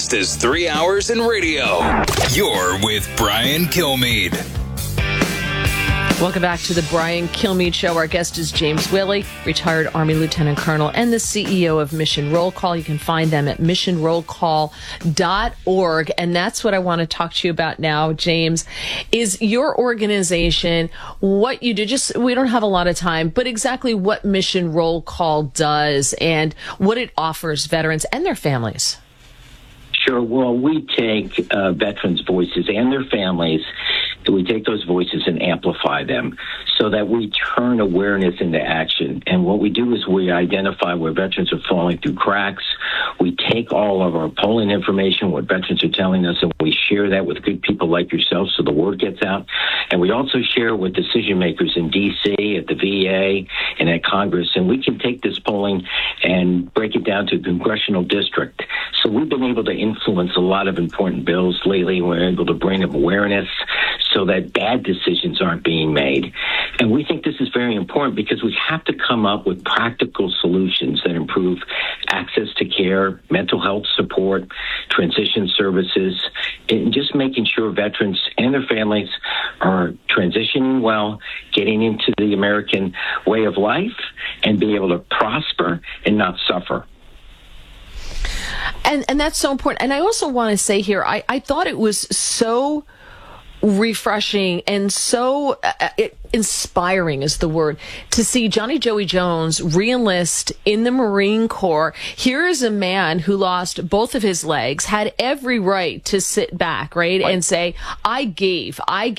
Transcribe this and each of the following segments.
fast as 3 hours in radio. You're with Brian Kilmeade. Welcome back to the Brian Kilmeade Show. Our guest is James Willey, retired Army Lieutenant Colonel and the CEO of Mission Roll Call. You can find them at missionrollcall.org. And that's what I want to talk to you about now, James, is your organization, what you do. Just, we don't have a lot of time, but exactly what Mission Roll Call does and what it offers veterans and their families. Sure. Well, we take veterans' voices and their families. We take those voices and amplify them so that we turn awareness into action. And what we do is we identify where veterans are falling through cracks. We take all of our polling information, what veterans are telling us, and we share that with good people like yourself so the word gets out. And we also share with decision makers in D.C., at the VA, and at Congress. And we can take this polling and break it down to a congressional district. So we've been able to influence a lot of important bills lately. We're able to bring up awareness so that bad decisions aren't being made. And we think this is very important because we have to come up with practical solutions that improve access to care, mental health support, transition services, and just making sure veterans and their families are transitioning well, getting into the American way of life, and be able to prosper and not suffer. And that's so important. And I also want to say here, I thought it was so refreshing and so inspiring is the word to see Johnny Joey Jones re-enlist in the Marine Corps. Here is a man who lost both of his legs, had every right to sit back, right, and say, I gave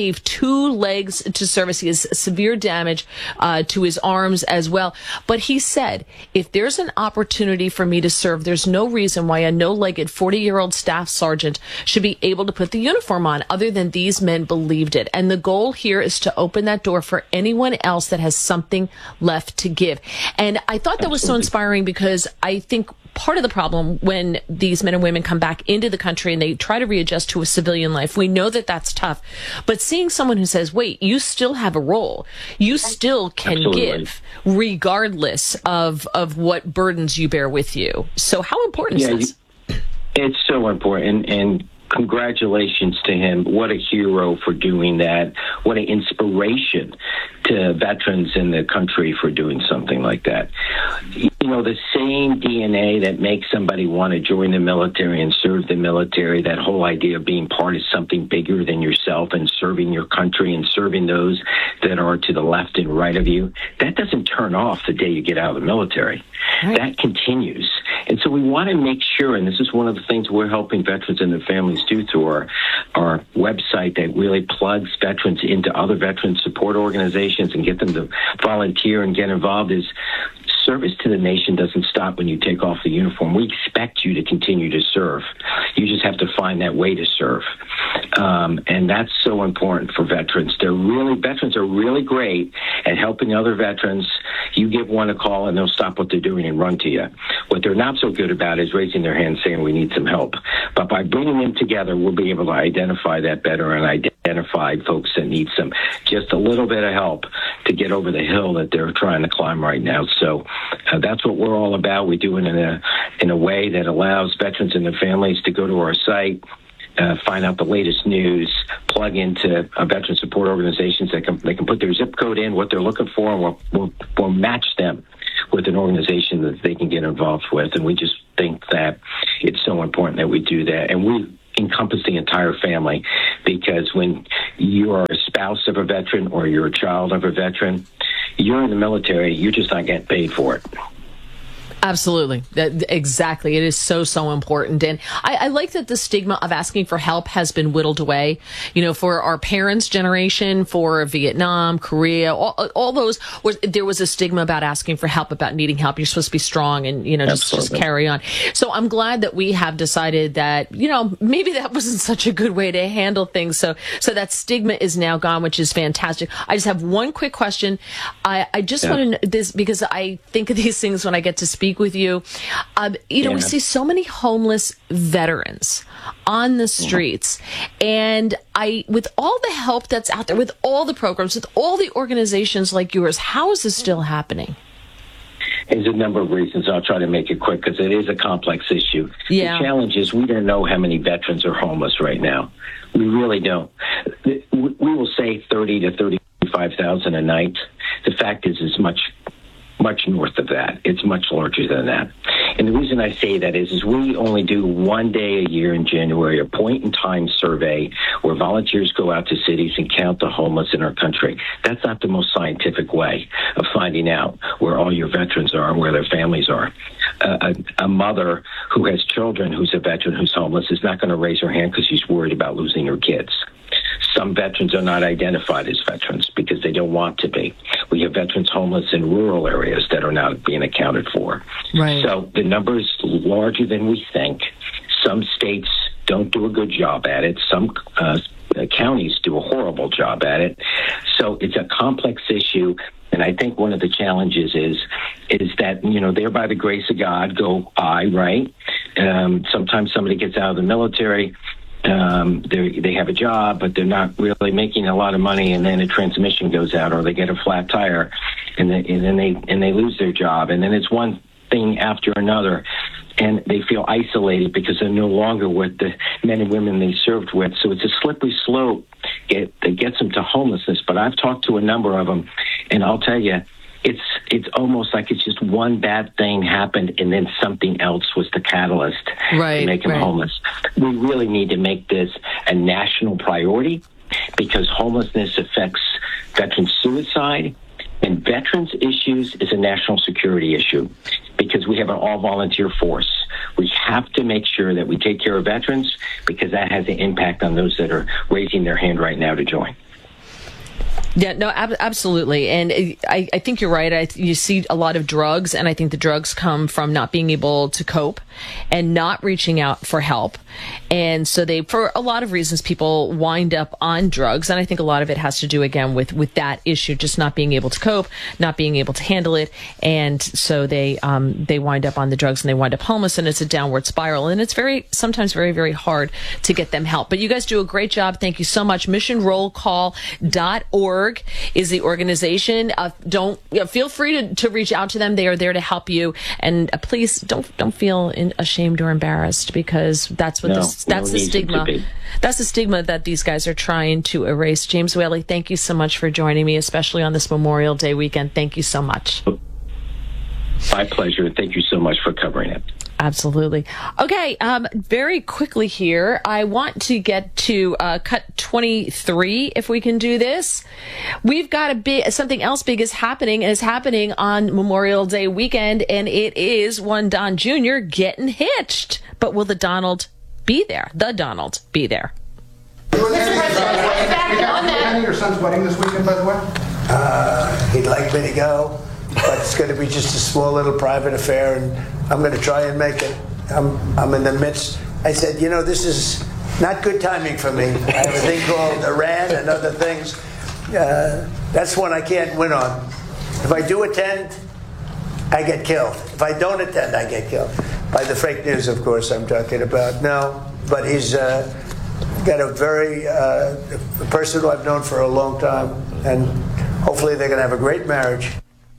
2 legs to service. He has severe damage to his arms as well. But he said, if there's an opportunity for me to serve, there's no reason why a no-legged 40-year-old staff sergeant should be able to put the uniform on other than these men believed it. And the goal here is to open that door for anyone else that has something left to give. And I thought that was so inspiring because I think part of the problem when these men and women come back into the country and they try to readjust to a civilian life, we know that that's tough. But seeing someone who says, wait, you still have a role, you still can give regardless of what burdens you bear with you. So how important is this? It's so important. And congratulations to him. What a hero for doing that. What an inspiration to veterans in the country for doing something like that. You know, the same DNA that makes somebody want to join the military and serve the military, that whole idea of being part of something bigger than yourself and serving your country and serving those that are to the left and right of you, that doesn't turn off the day you get out of the military. Right. That continues. And so we want to make sure, and this is one of the things we're helping veterans and their families do through our website that really plugs veterans into other veteran support organizations and get them to volunteer and get involved, is service to the nation doesn't stop when you take off the uniform. We expect you to continue to serve. You just have to find that way to serve. And that's so important for veterans. Veterans are really great at helping other veterans. You give one a call and they'll stop what they're doing and run to you. What they're not so good about is raising their hand saying we need some help. But by bringing them together, we'll be able to identify that better and identify folks that need just a little bit of help to get over the hill that they're trying to climb right now. So that's what we're all about. We do it in a way that allows veterans and their families to go to our site, find out the latest news, plug into veteran support organizations that they can put their zip code in, what they're looking for, and we'll match them with an organization that they can get involved with. And we just think that it's so important that we do that. And we encompass the entire family, because when you are a spouse of a veteran or you're a child of a veteran, you're in the military, you're just not getting paid for it. Absolutely. Exactly. It is so, so important. And I like that the stigma of asking for help has been whittled away. You know, for our parents' generation, for Vietnam, Korea, all those, there was a stigma about asking for help, about needing help. You're supposed to be strong and, you know, just carry on. So I'm glad that we have decided that, you know, maybe that wasn't such a good way to handle things. So that stigma is now gone, which is fantastic. I just have one quick question. I just want to know this, because I think of these things when I get to speak with you. You know, we see so many homeless veterans on the streets, and with all the help that's out there, with all the programs, with all the organizations like yours, how is this still happening? There's a number of reasons. I'll try to make it quick because it is a complex issue. Yeah. The challenge is we don't know how many veterans are homeless right now. We really don't. We will say 30 to 35,000 a night. The fact is much north of that. It's much larger than that. And the reason I say that is we only do one day a year in January, a point-in-time survey where volunteers go out to cities and count the homeless in our country. That's not the most scientific way of finding out where all your veterans are and where their families are. A mother who has children who's a veteran who's homeless is not going to raise her hand because she's worried about losing her kids. Some veterans are not identified as veterans because they don't want to be. We have veterans homeless in rural areas that are not being accounted for. Right. So the number is larger than we think. Some states don't do a good job at it. Some counties do a horrible job at it. So it's a complex issue. And I think one of the challenges is that, there by the grace of God go I, right? Sometimes somebody gets out of the military. They have a job, but they're not really making a lot of money, and then a transmission goes out, or they get a flat tire, and then they lose their job, and then it's one thing after another, and they feel isolated because they're no longer with the men and women they served with. So it's a slippery slope that gets them to homelessness. But I've talked to a number of them, and I'll tell you, it's almost like it's just one bad thing happened and then something else was the catalyst to make them homeless. We really need to make this a national priority because homelessness affects veteran suicide, and veterans issues is a national security issue because we have an all-volunteer force. We have to make sure that we take care of veterans because that has an impact on those that are raising their hand right now to join. Yeah, no, absolutely. And I think you're right. You see a lot of drugs, and I think the drugs come from not being able to cope and not reaching out for help. And so for a lot of reasons, people wind up on drugs. And I think a lot of it has to do, again, with that issue, just not being able to cope, not being able to handle it. And so they wind up on the drugs and they wind up homeless, and it's a downward spiral. And it's sometimes very, very hard to get them help. But you guys do a great job. Thank you so much. MissionRollCall.org is the organization. Feel free to reach out to them. They are there to help you, and please don't feel ashamed or embarrassed because that's the stigma. That's the stigma that these guys are trying to erase. James Whaley, thank you so much for joining me, especially on this Memorial Day weekend. Thank you so much. My pleasure. Thank you so much for covering it. Absolutely. Okay, very quickly here, I want to get to cut 23, if we can do this. We've got something else big is happening on Memorial Day weekend, and it is one Don Jr. getting hitched. But will the Donald be there? The Donald be there? Mr. President, your son's wedding this weekend, by the way? He'd like me to go, but it's going to be just a small little private affair, and I'm going to try and make it. I'm in the midst. I said, this is not good timing for me. I have a thing called Iran and other things. That's one I can't win on. If I do attend, I get killed. If I don't attend, I get killed. By the fake news, of course, I'm talking about. No, but he's got a very a person who I've known for a long time, and hopefully they're going to have a great marriage.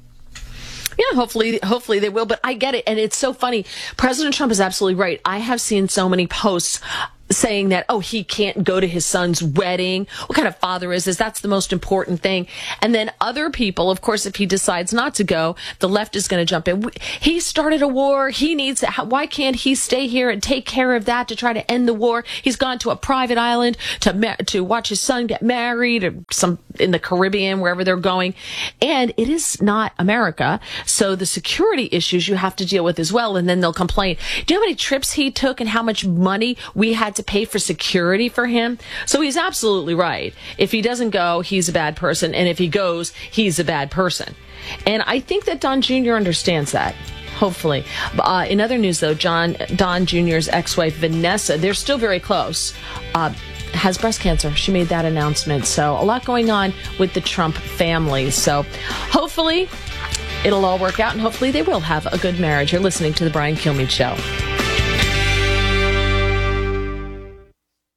Yeah, hopefully they will. But I get it. And it's so funny. President Trump is absolutely right. I have seen so many posts saying that, he can't go to his son's wedding. What kind of father is this? That's the most important thing. And then other people, of course, if he decides not to go, the left is going to jump in. He started a war. He needs to. Why can't he stay here and take care of that to try to end the war? He's gone to a private island to watch his son get married, or in the Caribbean, wherever they're going. And it is not America. So the security issues you have to deal with as well. And then they'll complain. Do you know how many trips he took and how much money we had to pay for security for him? So he's absolutely right. If he doesn't go, he's a bad person. And if he goes, he's a bad person. And I think that Don Jr. understands that. Hopefully. In other news, though, Don Jr.'s ex-wife, Vanessa, they're still very close, has breast cancer. She made that announcement. So a lot going on with the Trump family. So hopefully it'll all work out, and hopefully they will have a good marriage. You're listening to The Brian Kilmeade Show.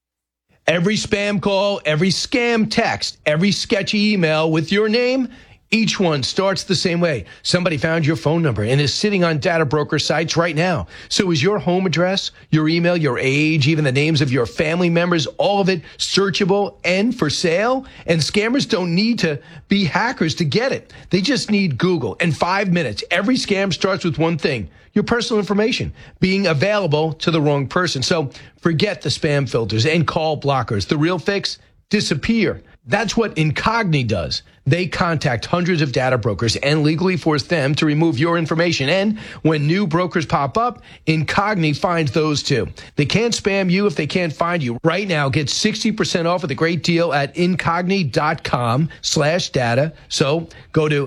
Every spam call, every scam text, every sketchy email with your name Each one starts the same way. Somebody found your phone number and is sitting on data broker sites right now. So is your home address, your email, your age, even the names of your family members, all of it searchable and for sale? And scammers don't need to be hackers to get it. They just need Google. In 5 minutes, every scam starts with one thing: your personal information being available to the wrong person. So forget the spam filters and call blockers. The real fix: disappear. That's what Incogni does. They contact hundreds of data brokers and legally force them to remove your information. And when new brokers pop up, Incogni finds those too. They can't spam you if they can't find you. Right now, get 60% off with a great deal at incogni.com/data. So go to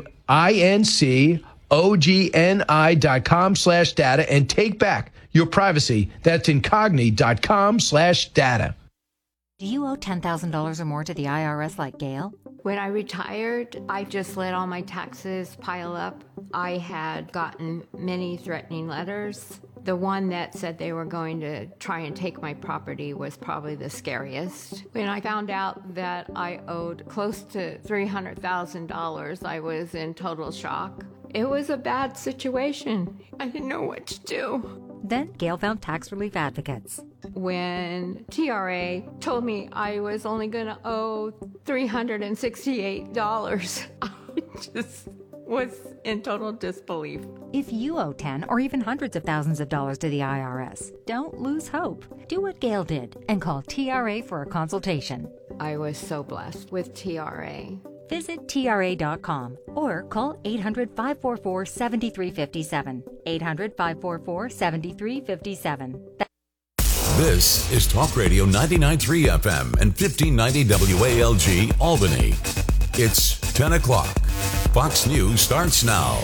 incogni.com/data and take back your privacy. That's incogni.com/data. Do you owe $10,000 or more to the IRS like Gail? When I retired, I just let all my taxes pile up. I had gotten many threatening letters. The one that said they were going to try and take my property was probably the scariest. When I found out that I owed close to $300,000, I was in total shock. It was a bad situation. I didn't know what to do. Then Gail found tax relief advocates. When TRA told me I was only going to owe $368, I just was in total disbelief. If you owe 10 or even hundreds of thousands of dollars to the IRS, don't lose hope. Do what Gail did and call TRA for a consultation. I was so blessed with TRA. Visit TRA.com or call 800-544-7357. 800-544-7357. This is Talk Radio 99.3 FM and 1590 WALG Albany. It's 10 o'clock. Fox News starts now.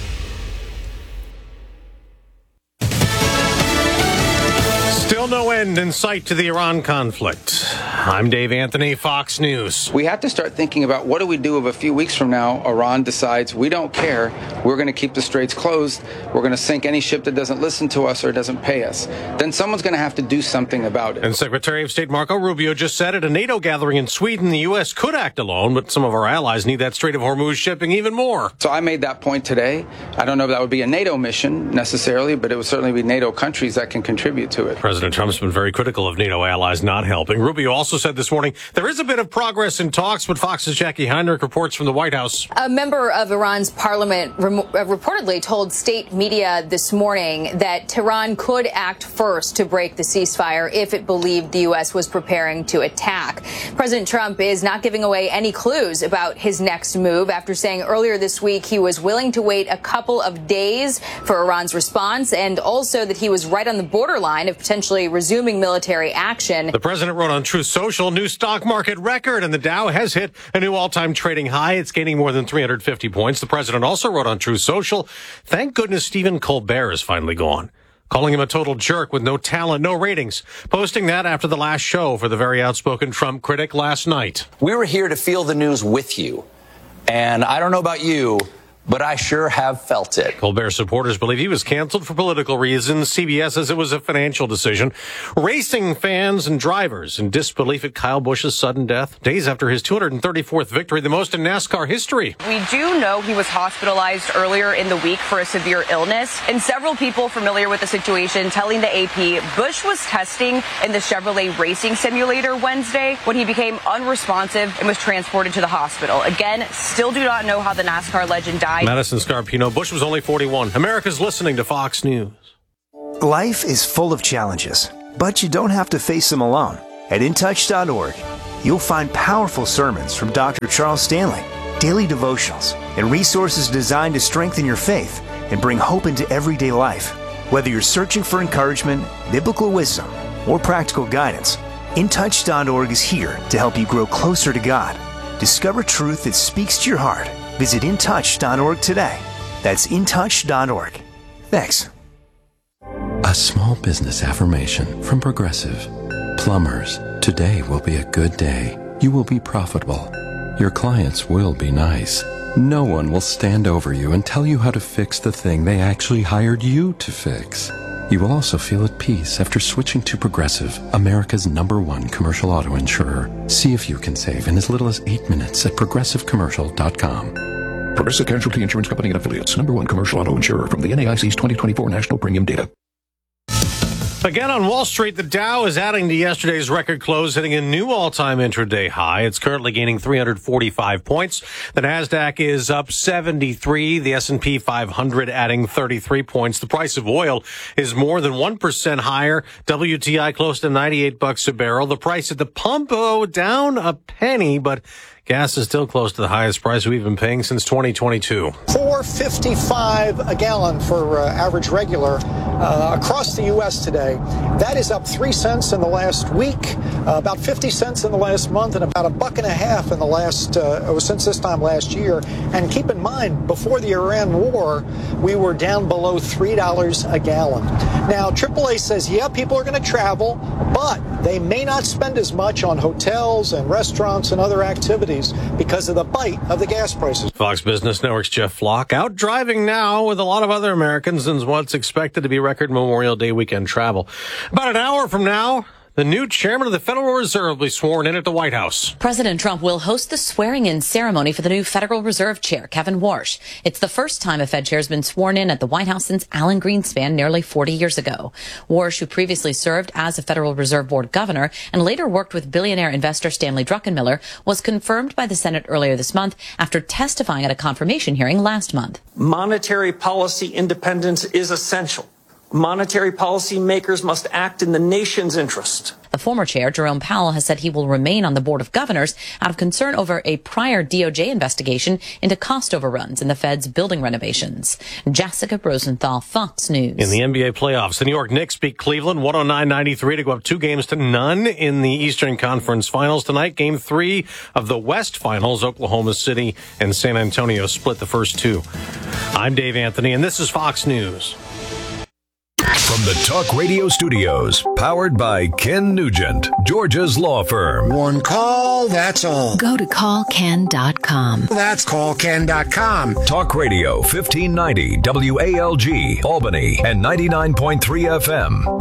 Still no end in sight to the Iran conflict. I'm Dave Anthony, Fox News. We have to start thinking about what do we do if a few weeks from now Iran decides we don't care, we're going to keep the straits closed, we're going to sink any ship that doesn't listen to us or doesn't pay us. Then someone's going to have to do something about it. And Secretary of State Marco Rubio just said at a NATO gathering in Sweden the U.S. could act alone, but some of our allies need that Strait of Hormuz shipping even more. So I made that point today. I don't know if that would be a NATO mission necessarily, but it would certainly be NATO countries that can contribute to it. President Trump's been very critical of NATO allies not helping. Rubio also said this morning there is a bit of progress in talks, but Fox's Jackie Heinrich reports from the White House. A member of Iran's parliament reportedly told state media this morning that Tehran could act first to break the ceasefire if it believed the U.S. was preparing to attack. President Trump is not giving away any clues about his next move after saying earlier this week he was willing to wait a couple of days for Iran's response, and also that he was right on the borderline of potentially resuming military action. The president wrote on Truth Social, new stock market record, and the Dow has hit a new all-time trading high. It's gaining more than 350 points. The president also wrote on Truth Social, thank goodness Stephen Colbert is finally gone, calling him a total jerk with no talent, no ratings, posting that after the last show for the very outspoken Trump critic last night. We were here to feel the news with you, and I don't know about you, but I sure have felt it. Colbert supporters believe he was canceled for political reasons. CBS says it was a financial decision. Racing fans and drivers in disbelief at Kyle Busch's sudden death, days after his 234th victory, the most in NASCAR history. We do know he was hospitalized earlier in the week for a severe illness, and several people familiar with the situation telling the AP Busch was testing in the Chevrolet racing simulator Wednesday when he became unresponsive and was transported to the hospital. Again, still do not know how the NASCAR legend died. Madison Scarpino. Busch was only 41. America's listening to Fox News. Life is full of challenges, but you don't have to face them alone. At InTouch.org, you'll find powerful sermons from Dr. Charles Stanley, daily devotionals, and resources designed to strengthen your faith and bring hope into everyday life. Whether you're searching for encouragement, biblical wisdom, or practical guidance, InTouch.org is here to help you grow closer to God. Discover truth that speaks to your heart. Visit InTouch.org today. That's InTouch.org. Thanks. A small business affirmation from Progressive. Plumbers, today will be a good day. You will be profitable. Your clients will be nice. No one will stand over you and tell you how to fix the thing they actually hired you to fix. You will also feel at peace after switching to Progressive, America's #1 commercial auto insurer. See if you can save in as little as 8 minutes at progressivecommercial.com. Progressive Casualty Insurance Company and Affiliates. Number 1 commercial auto insurer from the NAIC's 2024 National Premium Data. Again on Wall Street, the Dow is adding to yesterday's record close, hitting a new all-time intraday high. It's currently gaining 345 points. The Nasdaq is up 73. The S&P 500 adding 33 points. The price of oil is more than 1% higher. WTI close to $98 a barrel. The price at the pump, down a penny, but gas is still close to the highest price we've been paying since 2022. $4.55 a gallon for average regular across the U.S. today. That is up 3 cents in the last week, about 50 cents in the last month, and about $1.50 in the last since this time last year. And keep in mind, before the Iran war, we were down below $3 a gallon. Now, AAA says, yeah, people are going to travel, but they may not spend as much on hotels and restaurants and other activities because of the bite of the gas prices. Fox Business Network's Jeff Flock out driving now with a lot of other Americans in what's expected to be record Memorial Day weekend travel. About an hour from now, the new chairman of the Federal Reserve will be sworn in at the White House. President Trump will host the swearing-in ceremony for the new Federal Reserve Chair, Kevin Warsh. It's the first time a Fed chair has been sworn in at the White House since Alan Greenspan nearly 40 years ago. Warsh, who previously served as a Federal Reserve Board governor and later worked with billionaire investor Stanley Druckenmiller, was confirmed by the Senate earlier this month after testifying at a confirmation hearing last month. Monetary policy independence is essential. Monetary policy makers must act in the nation's interest. The former chair, Jerome Powell, has said he will remain on the Board of Governors out of concern over a prior DOJ investigation into cost overruns in the Fed's building renovations. Jessica Rosenthal, Fox News. In the NBA playoffs, the New York Knicks beat Cleveland 109-93 to go up 2-0 in the Eastern Conference Finals tonight. Game 3 of the West Finals, Oklahoma City and San Antonio split the first two. I'm Dave Anthony, and this is Fox News. From the Talk Radio Studios, powered by Ken Nugent, Georgia's law firm. One call, that's all. Go to callken.com. That's callken.com. Talk Radio 1590 WALG, Albany, and 99.3 FM,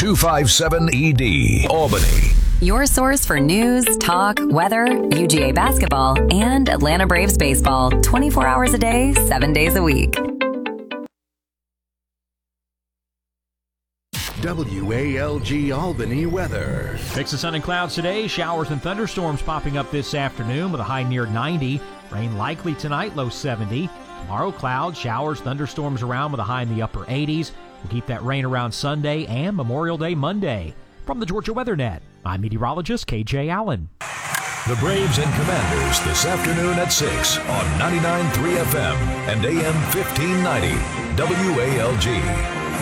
W257ED, Albany. Your source for news, talk, weather, UGA basketball, and Atlanta Braves baseball. 24 hours a day, 7 days a week. WALG Albany weather. Mix of sun and clouds today. Showers and thunderstorms popping up this afternoon with a high near 90. Rain likely tonight, low 70. Tomorrow, clouds, showers, thunderstorms around with a high in the upper 80s. We'll keep that rain around Sunday and Memorial Day Monday. From the Georgia Weather Net, I'm meteorologist KJ Allen. The Braves and Commanders this afternoon at 6 on 99.3 FM and AM 1590 WALG.